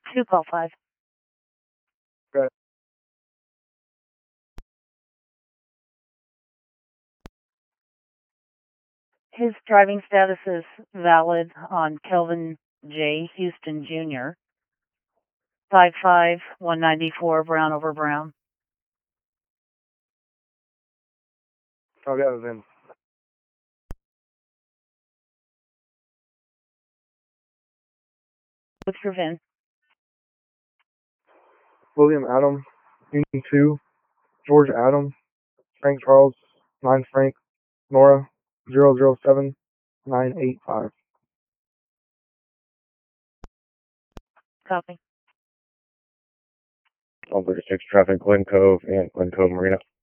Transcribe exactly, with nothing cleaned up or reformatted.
two call five. Okay. His driving status is valid on Kelvin J. Houston Junior five five one ninety-four Brown over Brown. Okay, that was in. What's your V I N? William Adam, Union two, George Adam, Frank Charles, nine Frank, Nora, zero zero seven nine eight five. Copy. one thirty-six traffic, Glen Cove and Glen Cove Marina.